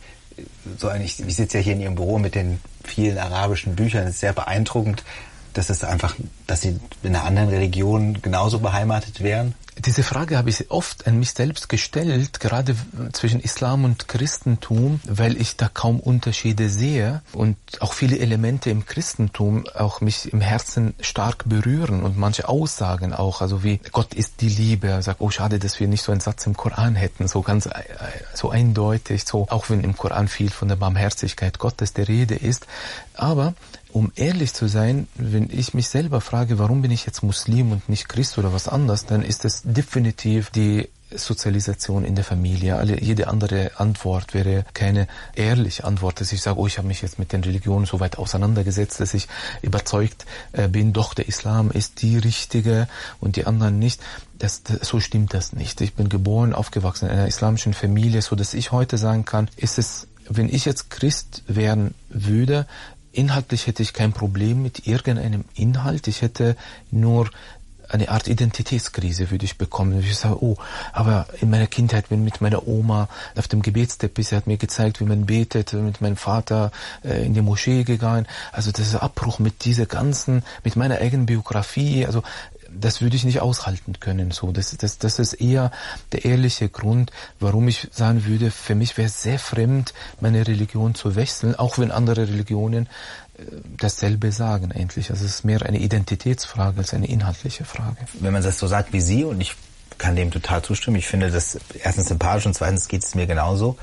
ich sitze ja hier in Ihrem Büro mit den vielen arabischen Büchern, es ist sehr beeindruckend, dass Sie in einer anderen Religion genauso beheimatet wären? Diese Frage habe ich oft an mich selbst gestellt, gerade zwischen Islam und Christentum, weil ich da kaum Unterschiede sehe und auch viele Elemente im Christentum auch mich im Herzen stark berühren und manche Aussagen auch, also wie Gott ist die Liebe, sagt, oh schade, dass wir nicht so einen Satz im Koran hätten, so ganz so eindeutig, so auch wenn im Koran viel von der Barmherzigkeit Gottes die Rede ist, aber um ehrlich zu sein, wenn ich mich selber frage, warum bin ich jetzt Muslim und nicht Christ oder was anderes, dann ist es definitiv die Sozialisation in der Familie. Jede andere Antwort wäre keine ehrliche Antwort, dass ich sage, ich habe mich jetzt mit den Religionen so weit auseinandergesetzt, dass ich überzeugt bin, doch der Islam ist die richtige und die anderen nicht. So stimmt das nicht. Ich bin geboren, aufgewachsen in einer islamischen Familie, so dass ich heute sagen kann, ist es, wenn ich jetzt Christ werden würde, inhaltlich hätte ich kein Problem mit irgendeinem Inhalt. Ich hätte nur eine Art Identitätskrise würde ich bekommen. Ich sage, aber in meiner Kindheit bin ich mit meiner Oma auf dem Gebetsteppich, sie hat mir gezeigt, wie man betet, mit meinem Vater in die Moschee gegangen. Also das ist Abbruch mit meiner eigenen Biografie, also das würde ich nicht aushalten können. So, das ist eher der ehrliche Grund, warum ich sagen würde, für mich wäre es sehr fremd, meine Religion zu wechseln, auch wenn andere Religionen dasselbe sagen eigentlich. Also es ist mehr eine Identitätsfrage als eine inhaltliche Frage. Wenn man das so sagt wie Sie, und ich kann dem total zustimmen, ich finde das erstens sympathisch und zweitens geht es mir genauso.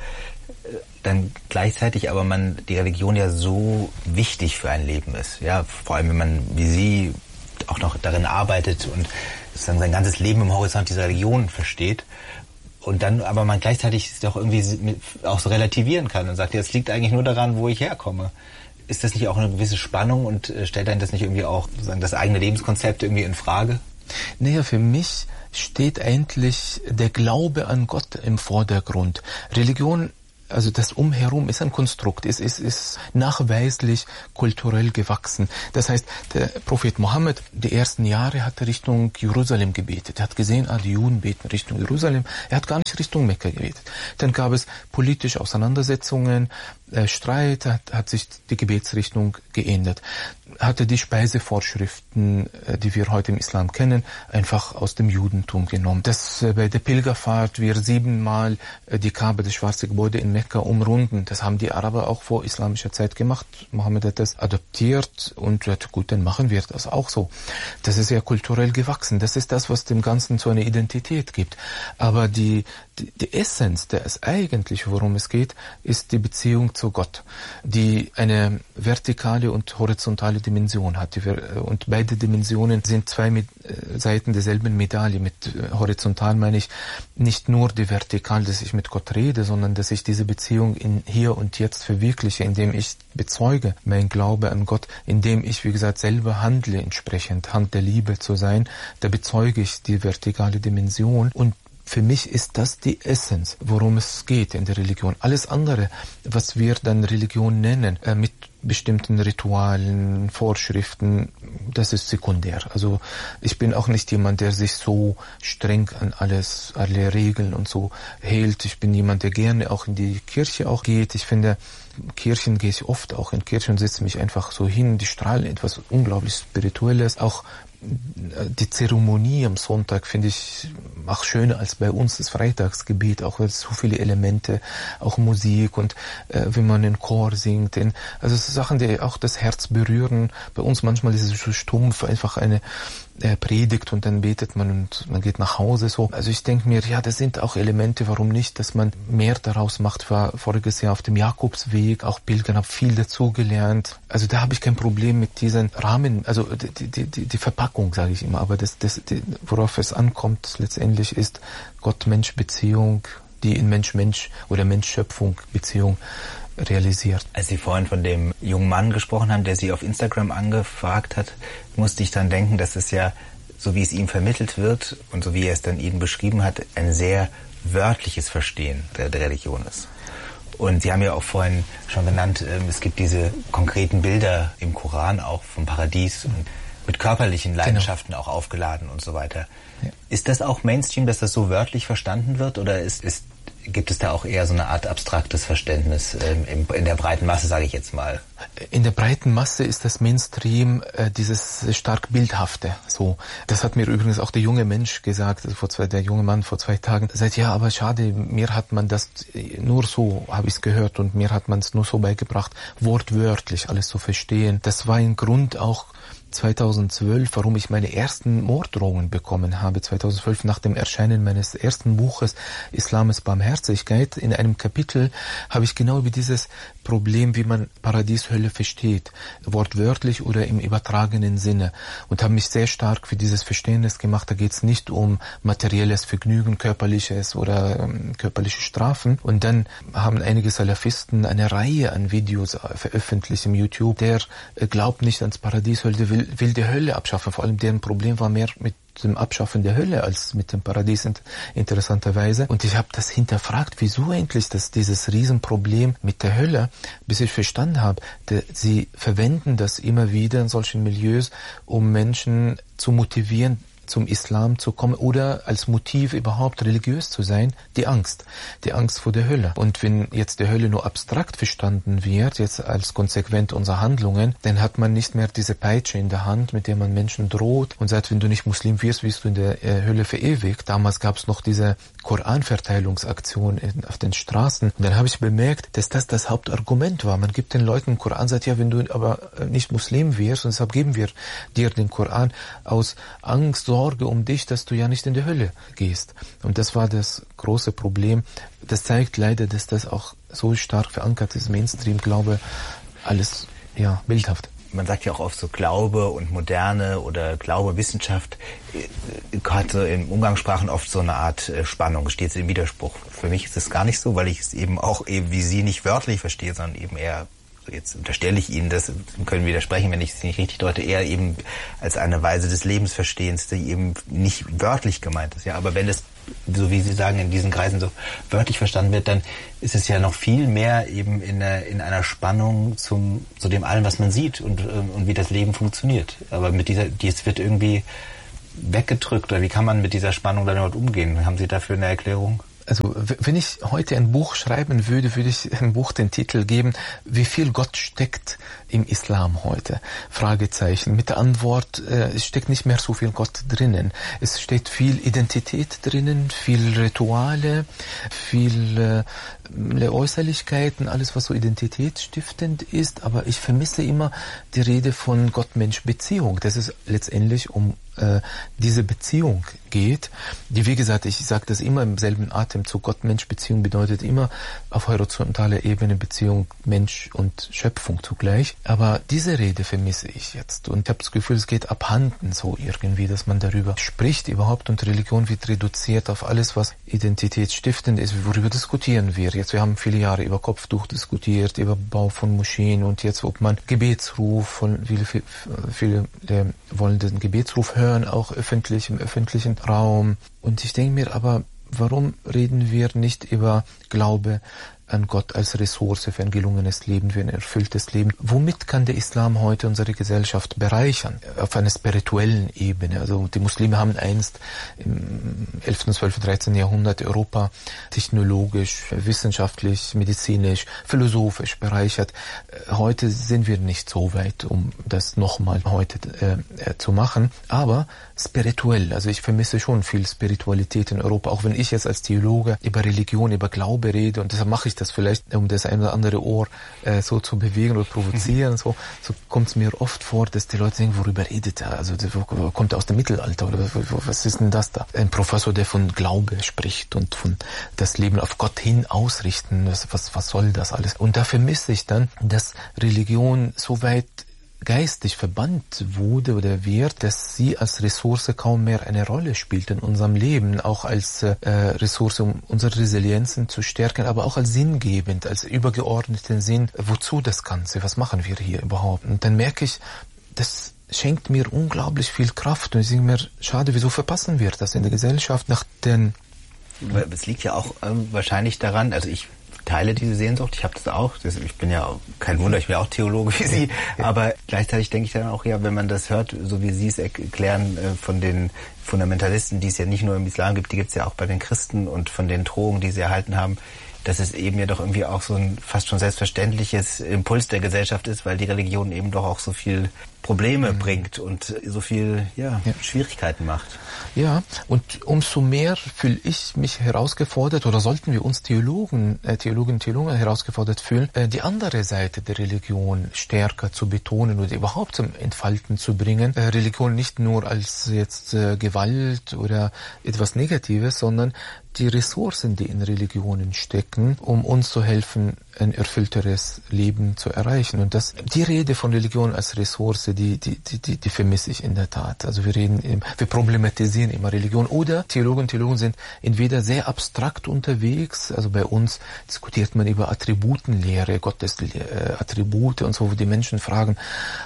dann gleichzeitig aber die Religion ja so wichtig für ein Leben ist. Ja, vor allem wenn man wie Sie auch noch darin arbeitet und sozusagen sein ganzes Leben im Horizont dieser Religion versteht. Und dann aber man gleichzeitig es doch irgendwie auch so relativieren kann und sagt, ja, es liegt eigentlich nur daran, wo ich herkomme. Ist das nicht auch eine gewisse Spannung und stellt einen das nicht irgendwie auch sozusagen das eigene Lebenskonzept irgendwie in Frage? Naja, für mich steht eigentlich der Glaube an Gott im Vordergrund. Religion, also das Umherum ist ein Konstrukt, ist nachweislich kulturell gewachsen. Das heißt, der Prophet Mohammed, die ersten Jahre hat er Richtung Jerusalem gebetet. Er hat gesehen, die Juden beten Richtung Jerusalem. Er hat gar nicht Richtung Mekka gebetet. Dann gab es politische Auseinandersetzungen, Streit, hat sich die Gebetsrichtung geändert. Hatte die Speisevorschriften, die wir heute im Islam kennen, einfach aus dem Judentum genommen. Dass bei der Pilgerfahrt wir 7-mal die Kaaba, das schwarze Gebäude in Mekka, umrunden, das haben die Araber auch vor islamischer Zeit gemacht. Mohammed hat das adoptiert und hat, gut, dann machen wir das auch so. Das ist ja kulturell gewachsen. Das ist das, was dem Ganzen so eine Identität gibt. Aber die Essenz, das eigentliche, worum es geht, ist die Beziehung zu Gott, die eine vertikale und horizontale Dimension hat. Und beide Dimensionen sind zwei Seiten derselben Medaille. Mit horizontal meine ich nicht nur die vertikal, dass ich mit Gott rede, sondern dass ich diese Beziehung in hier und jetzt verwirkliche, indem ich bezeuge mein Glaube an Gott, indem ich, wie gesagt, selber handle entsprechend, Hand der Liebe zu sein. Da bezeuge ich die vertikale Dimension und für mich ist das die Essenz, worum es geht in der Religion. Alles andere, was wir dann Religion nennen, mit bestimmten Ritualen, Vorschriften, das ist sekundär. Also ich bin auch nicht jemand, der sich so streng an alle Regeln und so hält. Ich bin jemand, der gerne auch in die Kirche auch geht. Ich finde, Kirchen gehe ich oft auch in Kirchen und setze mich einfach so hin. Die strahlen etwas unglaublich Spirituelles. Auch die Zeremonie am Sonntag finde ich auch schöner als bei uns das Freitagsgebet, auch weil es so viele Elemente, auch Musik und wenn man in Chor singt, also Sachen, die auch das Herz berühren. Bei uns manchmal ist es so stumpf, einfach eine predigt und dann betet man und man geht nach Hause so. Also ich denke mir, ja, das sind auch Elemente, warum nicht, dass man mehr daraus macht. Ich war voriges Jahr auf dem Jakobsweg, auch Pilgern, habe viel dazugelernt. Also da habe ich kein Problem mit diesen Rahmen, also die Verpackung, sage ich immer, aber worauf es ankommt letztendlich ist Gott-Mensch-Beziehung, die in Mensch-Mensch oder Mensch-Schöpfung-Beziehung realisiert. Als Sie vorhin von dem jungen Mann gesprochen haben, der Sie auf Instagram angefragt hat, musste ich dann denken, dass es ja, so wie es ihm vermittelt wird und so wie er es dann Ihnen beschrieben hat, ein sehr wörtliches Verstehen der Religion ist. Und Sie haben ja auch vorhin schon genannt, es gibt diese konkreten Bilder im Koran auch vom Paradies und mit körperlichen Leidenschaften auch aufgeladen und so weiter. Ja. Ist das auch Mainstream, dass das so wörtlich verstanden wird oder gibt es da auch eher so eine Art abstraktes Verständnis in der breiten Masse, sage ich jetzt mal? In der breiten Masse ist das Mainstream dieses stark Bildhafte. So, das hat mir übrigens auch der junge Mensch gesagt, der junge Mann vor 2 Tagen. Er sagt, ja, aber schade, mir hat man das nur so, habe ich es gehört, und mir hat man es nur so beigebracht, wortwörtlich alles zu verstehen. Das war ein Grund auch 2012, warum ich meine ersten Morddrohungen bekommen habe. 2012 nach dem Erscheinen meines ersten Buches Islam ist Barmherzigkeit. In einem Kapitel habe ich genau über dieses Problem, wie man Paradies, Hölle versteht, wortwörtlich oder im übertragenen Sinne, und habe mich sehr stark für dieses Verständnis gemacht. Da geht es nicht um materielles Vergnügen, körperliches oder körperliche Strafen. Und dann haben einige Salafisten eine Reihe an Videos veröffentlicht im YouTube. Der glaubt nicht ans Paradies, Hölle, will die Hölle abschaffen. Vor allem deren Problem war mehr mit dem Abschaffen der Hölle als mit dem Paradies, interessanterweise. Und ich habe das hinterfragt, wieso eigentlich dieses Riesenproblem mit der Hölle, bis ich verstanden habe, sie verwenden das immer wieder in solchen Milieus, um Menschen zu motivieren, zum Islam zu kommen oder als Motiv überhaupt religiös zu sein, die Angst vor der Hölle. Und wenn jetzt die Hölle nur abstrakt verstanden wird, jetzt als konsequent unserer Handlungen, dann hat man nicht mehr diese Peitsche in der Hand, mit der man Menschen droht und sagt, wenn du nicht Muslim wirst, wirst du in der Hölle verewigt. Damals gab es noch diese Koranverteilungsaktion auf den Straßen. Und dann habe ich bemerkt, dass das Hauptargument war. Man gibt den Leuten den Koran, sagt, ja, wenn du aber nicht Muslim wirst, und deshalb geben wir dir den Koran aus Angst, Sorge um dich, dass du ja nicht in die Hölle gehst. Und das war das große Problem. Das zeigt leider, dass das auch so stark verankert ist, Mainstream-Glaube, alles bildhaft. Man sagt ja auch oft so Glaube und Moderne oder Glaube, Wissenschaft hat so in Umgangssprachen oft so eine Art Spannung, steht im Widerspruch. Für mich ist es gar nicht so, weil ich es eben auch wie Sie nicht wörtlich verstehe, sondern eben eher, jetzt unterstelle ich Ihnen, das können widersprechen, wenn ich es nicht richtig deute, eher eben als eine Weise des Lebensverstehens, die eben nicht wörtlich gemeint ist. Ja, aber wenn es, so wie Sie sagen, in diesen Kreisen so wörtlich verstanden wird, dann ist es ja noch viel mehr eben in einer Spannung zu dem allen, was man sieht und wie das Leben funktioniert. Aber dies wird irgendwie weggedrückt, oder wie kann man mit dieser Spannung dann überhaupt umgehen? Haben Sie dafür eine Erklärung? Also wenn ich heute ein Buch schreiben würde, würde ich ein Buch den Titel geben, wie viel Gott steckt im Islam heute? Fragezeichen. Mit der Antwort, es steckt nicht mehr so viel Gott drinnen. Es steht viel Identität drinnen, viel Rituale, viele Äußerlichkeiten, alles was so identitätsstiftend ist, aber ich vermisse immer die Rede von Gott-Mensch-Beziehung, dass es letztendlich um diese Beziehung geht, die, wie gesagt, ich sage das immer im selben Atemzug, Gott-Mensch-Beziehung bedeutet immer auf horizontaler Ebene Beziehung Mensch und Schöpfung zugleich, aber diese Rede vermisse ich jetzt und ich habe das Gefühl, es geht abhanden so irgendwie, dass man darüber spricht überhaupt und Religion wird reduziert auf alles, was identitätsstiftend ist, worüber diskutieren wir jetzt. Wir haben viele Jahre über Kopftuch diskutiert, über Bau von Moscheen und jetzt, ob man Gebetsruf, viele wollen den Gebetsruf hören, auch öffentlich, im öffentlichen Raum. Und ich denke mir, aber warum reden wir nicht über Glaube an Gott als Ressource für ein gelungenes Leben, für ein erfülltes Leben? Womit kann der Islam heute unsere Gesellschaft bereichern? Auf einer spirituellen Ebene. Also die Muslime haben einst im 11., 12., 13. Jahrhundert Europa technologisch, wissenschaftlich, medizinisch, philosophisch bereichert. Heute sind wir nicht so weit, um das nochmal heute zu machen. Aber spirituell, also ich vermisse schon viel Spiritualität in Europa, auch wenn ich jetzt als Theologe über Religion, über Glaube rede und deshalb mache ich das vielleicht, um das ein oder andere Ohr so zu bewegen oder provozieren. So kommt es mir oft vor, dass die Leute denken, worüber redet er? Also kommt er aus dem Mittelalter oder was ist denn das da? Ein Professor, der von Glaube spricht und von das Leben auf Gott hin ausrichten, was soll das alles? Und da vermisse ich dann, dass Religion so weit geistig verbannt wurde oder wird, dass sie als Ressource kaum mehr eine Rolle spielt in unserem Leben, auch als Ressource, um unsere Resilienzen zu stärken, aber auch als sinngebend, als übergeordneten Sinn. Wozu das Ganze? Was machen wir hier überhaupt? Und dann merke ich, das schenkt mir unglaublich viel Kraft und ich denke mir, schade, wieso verpassen wir das in der Gesellschaft nach den... Es liegt ja auch wahrscheinlich daran, also ich teile diese Sehnsucht, ich habe das auch, ich bin ja kein Wunder, ich bin ja auch Theologe wie Sie, aber gleichzeitig denke ich dann auch, ja, wenn man das hört, so wie Sie es erklären, von den Fundamentalisten, die es ja nicht nur im Islam gibt, die gibt es ja auch bei den Christen und von den Drohungen, die sie erhalten haben, dass es eben ja doch irgendwie auch so ein fast schon selbstverständliches Impuls der Gesellschaft ist, weil die Religion eben doch auch so viel Probleme bringt und so viel Schwierigkeiten macht. Ja, und umso mehr fühle ich mich herausgefordert, oder sollten wir uns Theologinnen und Theologen herausgefordert fühlen, die andere Seite der Religion stärker zu betonen oder überhaupt zum Entfalten zu bringen. Religion nicht nur als jetzt Gewalt oder etwas Negatives, sondern die Ressourcen, die in Religionen stecken, um uns zu helfen, ein erfüllteres Leben zu erreichen. Und die Rede von Religion als Ressource, die vermisse ich in der Tat. Also wir problematisieren immer Religion. Oder Theologen und Theologen sind entweder sehr abstrakt unterwegs, also bei uns diskutiert man über Attributenlehre, Gottes Attribute und so, wo die Menschen fragen,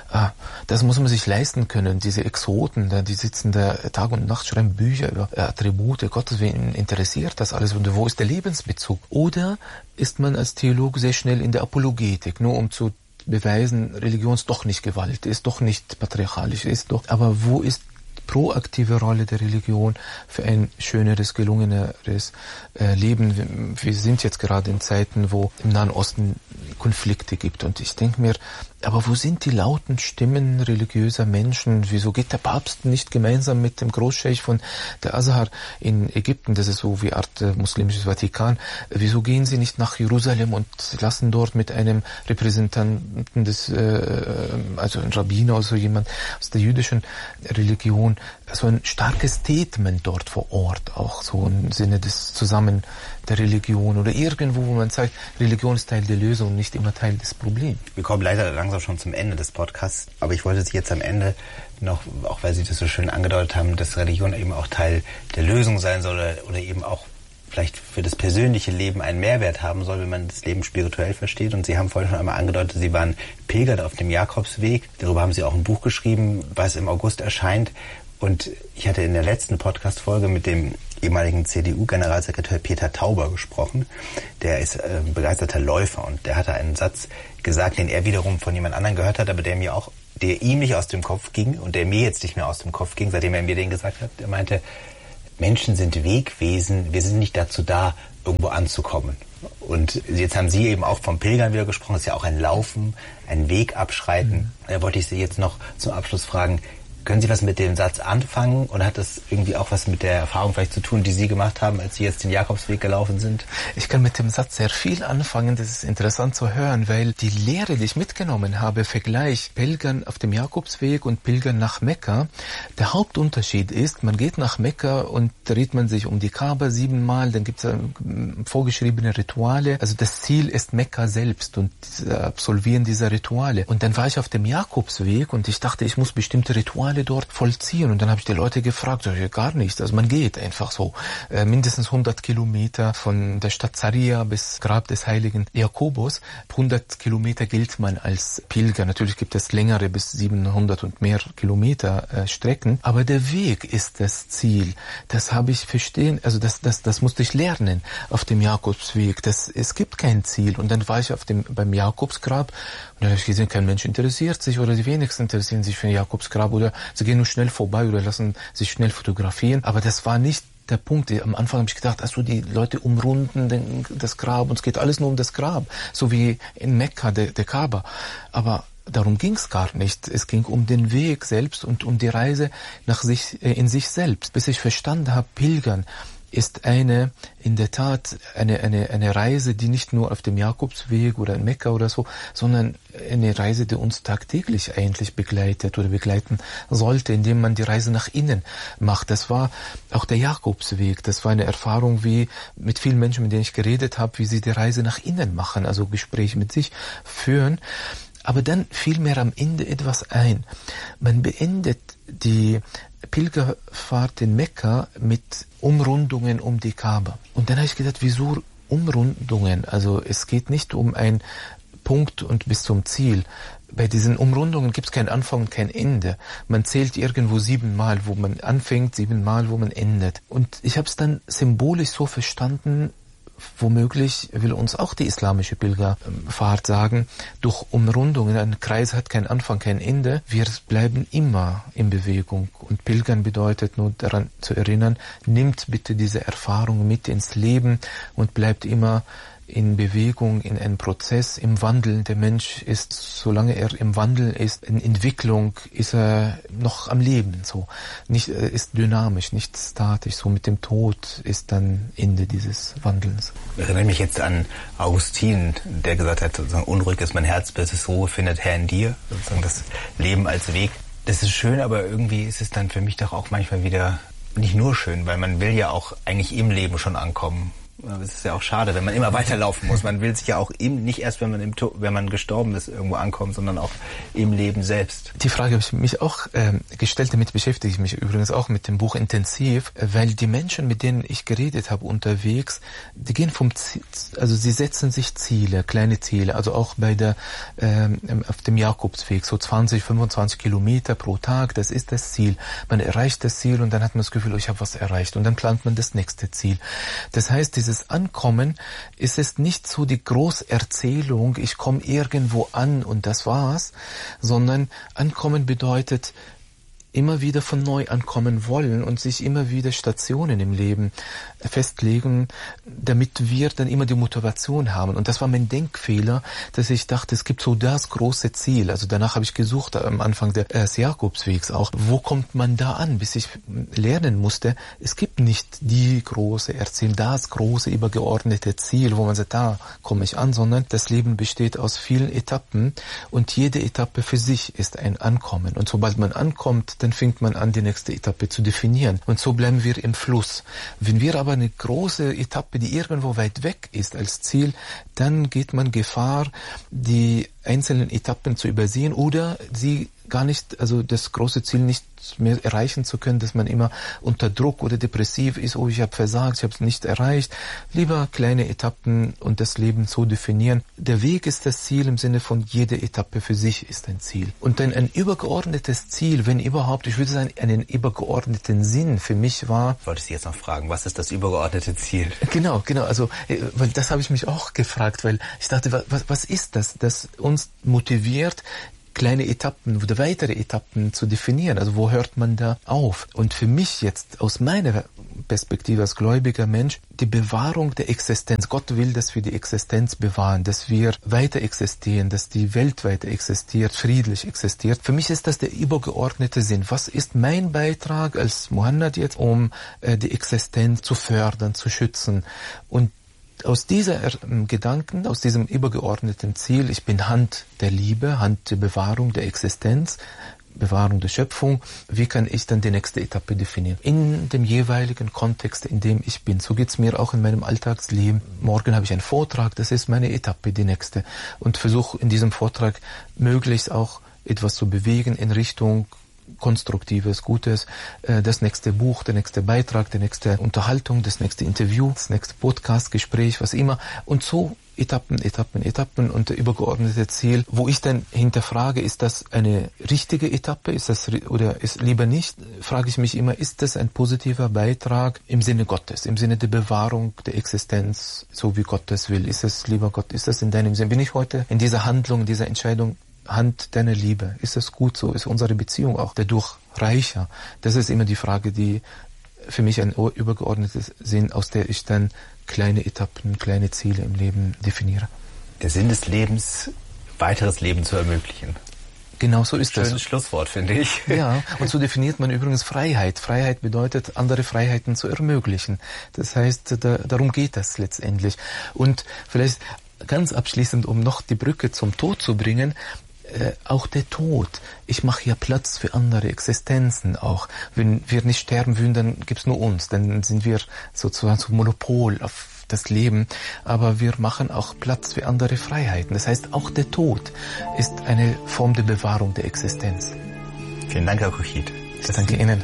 das muss man sich leisten können, diese Exoten, die sitzen da Tag und Nacht, schreiben Bücher über Attribute Gottes, wen interessiert das alles und wo ist der Lebensbezug? Oder ist man als Theologe sehr schnell in der Apologetik, nur um zu beweisen, Religion ist doch nicht Gewalt, ist doch nicht patriarchalisch, aber wo ist proaktive Rolle der Religion für ein schöneres, gelungeneres Leben? Wir sind jetzt gerade in Zeiten, wo im Nahen Osten Konflikte gibt und ich denke mir, aber wo sind die lauten Stimmen religiöser Menschen? Wieso geht der Papst nicht gemeinsam mit dem Großscheich von der Azhar in Ägypten, das ist so wie Art muslimisches Vatikan, wieso gehen sie nicht nach Jerusalem und lassen dort mit einem Repräsentanten also ein Rabbiner oder so jemand aus der jüdischen Religion so ein starkes Statement dort vor Ort, auch so im Sinne des Zusammen der Religion oder irgendwo, wo man sagt, Religion ist Teil der Lösung, nicht immer Teil des Problems. Wir kommen leider langsam schon zum Ende des Podcasts, aber ich wollte Sie jetzt am Ende noch, auch weil Sie das so schön angedeutet haben, dass Religion eben auch Teil der Lösung sein soll oder eben auch vielleicht für das persönliche Leben einen Mehrwert haben soll, wenn man das Leben spirituell versteht. Und Sie haben vorhin schon einmal angedeutet, Sie waren Pilger auf dem Jakobsweg. Darüber haben Sie auch ein Buch geschrieben, was im August erscheint. Und ich hatte in der letzten Podcast-Folge mit dem ehemaligen CDU-Generalsekretär Peter Tauber gesprochen. Der ist begeisterter Läufer und der hatte einen Satz gesagt, den er wiederum von jemand anderem gehört hat, aber der ihm nicht aus dem Kopf ging und der mir jetzt nicht mehr aus dem Kopf ging, seitdem er mir den gesagt hat. Er meinte, Menschen sind Wegwesen, wir sind nicht dazu da, irgendwo anzukommen. Und jetzt haben Sie eben auch vom Pilgern wieder gesprochen, das ist ja auch ein Laufen, ein Weg abschreiten. Da wollte ich Sie jetzt noch zum Abschluss fragen, können Sie was mit dem Satz anfangen und hat das irgendwie auch was mit der Erfahrung vielleicht zu tun, die Sie gemacht haben, als Sie jetzt den Jakobsweg gelaufen sind? Ich kann mit dem Satz sehr viel anfangen, das ist interessant zu hören, weil die Lehre, die ich mitgenommen habe, Vergleich Pilgern auf dem Jakobsweg und Pilgern nach Mekka, der Hauptunterschied ist, man geht nach Mekka und dreht man sich um die Kaaba 7-mal, dann gibt es vorgeschriebene Rituale, also das Ziel ist Mekka selbst und Absolvieren dieser Rituale. Und dann war ich auf dem Jakobsweg und ich dachte, ich muss bestimmte Rituale dort vollziehen. Und dann habe ich die Leute gefragt, ja, gar nicht. Also man geht einfach so. Mindestens 100 Kilometer von der Stadt Zaria bis Grab des heiligen Jakobus. 100 Kilometer gilt man als Pilger. Natürlich gibt es längere bis 700 und mehr Kilometer Strecken. Aber der Weg ist das Ziel. Das habe ich verstehen, also das musste ich lernen auf dem Jakobsweg. Es gibt kein Ziel. Und dann war ich beim Jakobsgrab und dann habe ich gesehen, kein Mensch interessiert sich oder die wenigsten interessieren sich für ein Jakobsgrab oder sie gehen nur schnell vorbei oder lassen sich schnell fotografieren. Aber das war nicht der Punkt. Am Anfang habe ich gedacht, also die Leute umrunden das Grab und es geht alles nur um das Grab, so wie in Mekka, der Kaaba. Aber darum ging es gar nicht. Es ging um den Weg selbst und um die Reise in sich selbst. Bis ich verstanden habe, Pilgern ist in der Tat eine Reise, die nicht nur auf dem Jakobsweg oder in Mekka oder so, sondern eine Reise, die uns tagtäglich eigentlich begleitet oder begleiten sollte, indem man die Reise nach innen macht. Das war auch der Jakobsweg. Das war eine Erfahrung wie mit vielen Menschen, mit denen ich geredet habe, wie sie die Reise nach innen machen, also Gespräche mit sich führen. Aber dann fiel mir am Ende etwas ein. Man beendet die Pilgerfahrt in Mekka mit Umrundungen um die Kaaba. Und dann habe ich gedacht, wieso Umrundungen? Also es geht nicht um einen Punkt und bis zum Ziel. Bei diesen Umrundungen gibt es keinen Anfang und kein Ende. Man zählt irgendwo 7-mal, wo man anfängt, 7-mal, wo man endet. Und ich habe es dann symbolisch so verstanden, womöglich will uns auch die islamische Pilgerfahrt sagen, durch Umrundungen, ein Kreis hat keinen Anfang, kein Ende, wir bleiben immer in Bewegung. Und Pilgern bedeutet nur daran zu erinnern, nimmt bitte diese Erfahrung mit ins Leben und bleibt immer in Bewegung, in einem Prozess, im Wandel. Der Mensch ist, solange er im Wandel ist, in Entwicklung, ist er noch am Leben, so. Nicht, ist dynamisch, nicht statisch, so mit dem Tod ist dann Ende dieses Wandels. Ich erinnere mich jetzt an Augustin, der gesagt hat, sozusagen, unruhig ist mein Herz, bis es Ruhe findet, Herr in dir, sozusagen das Leben als Weg. Das ist schön, aber irgendwie ist es dann für mich doch auch manchmal wieder nicht nur schön, weil man will ja auch eigentlich im Leben schon ankommen. Es ist ja auch schade, wenn man immer weiterlaufen muss. Man will sich ja auch nicht erst, wenn man gestorben ist, irgendwo ankommen, sondern auch im Leben selbst. Die Frage habe ich mich auch gestellt, damit beschäftige ich mich übrigens auch mit dem Buch intensiv, weil die Menschen, mit denen ich geredet habe unterwegs, die gehen also sie setzen sich Ziele, kleine Ziele, also auch auf dem Jakobsweg, so 20, 25 Kilometer pro Tag, das ist das Ziel. Man erreicht das Ziel und dann hat man das Gefühl, ich habe was erreicht und dann plant man das nächste Ziel. Das heißt, dieses Ankommen ist es nicht so die Großerzählung, ich komme irgendwo an und das war's, sondern Ankommen bedeutet immer wieder von neu ankommen wollen und sich immer wieder Stationen im Leben festlegen, damit wir dann immer die Motivation haben. Und das war mein Denkfehler, dass ich dachte, es gibt so das große Ziel. Also danach habe ich gesucht am Anfang des Jakobswegs auch. Wo kommt man da an? Bis ich lernen musste, es gibt nicht die große Erzählung, das große übergeordnete Ziel, wo man sagt, da komme ich an, sondern das Leben besteht aus vielen Etappen und jede Etappe für sich ist ein Ankommen. Und sobald man ankommt, dann fängt man an, die nächste Etappe zu definieren. Und so bleiben wir im Fluss. Wenn wir aber eine große Etappe, die irgendwo weit weg ist als Ziel, dann geht man Gefahr, die einzelnen Etappen zu übersehen oder sie gar nicht, also das große Ziel nicht mehr erreichen zu können, dass man immer unter Druck oder depressiv ist, oh, ich habe versagt, ich habe es nicht erreicht. Lieber kleine Etappen und das Leben so definieren. Der Weg ist das Ziel im Sinne von jede Etappe für sich ist ein Ziel. Und dann ein übergeordnetes Ziel, wenn überhaupt, ich würde sagen, einen übergeordneten Sinn für mich war. Wollte ich Sie jetzt noch fragen, was ist das übergeordnete Ziel? Genau, also, weil das habe ich mich auch gefragt, weil ich dachte, was ist das uns motiviert, kleine Etappen oder weitere Etappen zu definieren. Also wo hört man da auf? Und für mich jetzt aus meiner Perspektive als gläubiger Mensch die Bewahrung der Existenz. Gott will, dass wir die Existenz bewahren, dass wir weiter existieren, dass die Welt weiter existiert, friedlich existiert. Für mich ist das der übergeordnete Sinn. Was ist mein Beitrag als Mohammed jetzt, um die Existenz zu fördern, zu schützen? Und aus dieser Gedanken, aus diesem übergeordneten Ziel, ich bin Hand der Liebe, Hand der Bewahrung der Existenz, Bewahrung der Schöpfung, wie kann ich dann die nächste Etappe definieren? In dem jeweiligen Kontext, in dem ich bin. So geht's mir auch in meinem Alltagsleben. Morgen habe ich einen Vortrag, das ist meine Etappe, die nächste. Und versuche in diesem Vortrag möglichst auch etwas zu bewegen in Richtung Konstruktives, Gutes, das nächste Buch, der nächste Beitrag, die nächste Unterhaltung, das nächste Interview, das nächste Podcast, Gespräch, was immer. Und so Etappen und der übergeordnete Ziel, wo ich dann hinterfrage, ist das eine richtige Etappe, ist das oder ist lieber nicht, frage ich mich immer, ist das ein positiver Beitrag im Sinne Gottes, im Sinne der Bewahrung der Existenz, so wie Gott das will? Ist es, lieber Gott, ist das in deinem Sinn? Bin ich heute in dieser Handlung, dieser Entscheidung Hand deiner Liebe? Ist das gut so? Ist unsere Beziehung auch dadurch reicher? Das ist immer die Frage, die für mich ein übergeordnetes Sinn, aus der ich dann kleine Etappen, kleine Ziele im Leben definiere. Der Sinn des Lebens, weiteres Leben zu ermöglichen. Genau so ist das. Schönes Schlusswort, finde ich. Ja, und so definiert man übrigens Freiheit. Freiheit bedeutet, andere Freiheiten zu ermöglichen. Das heißt, darum geht das letztendlich. Und vielleicht ganz abschließend, um noch die Brücke zum Tod zu bringen, auch der Tod. Ich mache ja Platz für andere Existenzen auch. Wenn wir nicht sterben würden, dann gibt's nur uns. Dann sind wir sozusagen zum Monopol auf das Leben. Aber wir machen auch Platz für andere Freiheiten. Das heißt, auch der Tod ist eine Form der Bewahrung der Existenz. Vielen Dank, Herr Kuchit. Ich danke Ihnen.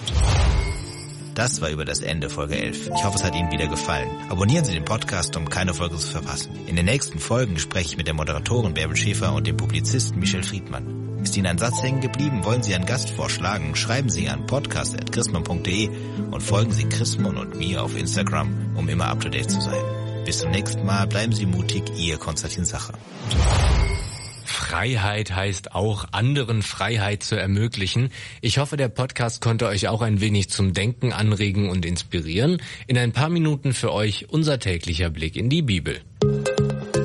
Das war über das Ende Folge 11. Ich hoffe, es hat Ihnen wieder gefallen. Abonnieren Sie den Podcast, um keine Folge zu verpassen. In den nächsten Folgen spreche ich mit der Moderatorin Bärbel Schäfer und dem Publizisten Michel Friedmann. Ist Ihnen ein Satz hängen geblieben? Wollen Sie einen Gast vorschlagen? Schreiben Sie an podcast@chrismon.de und folgen Sie Chrismon und mir auf Instagram, um immer up to date zu sein. Bis zum nächsten Mal. Bleiben Sie mutig. Ihr Konstantin Sacher. Freiheit heißt auch, anderen Freiheit zu ermöglichen. Ich hoffe, der Podcast konnte euch auch ein wenig zum Denken anregen und inspirieren. In ein paar Minuten für euch unser täglicher Blick in die Bibel.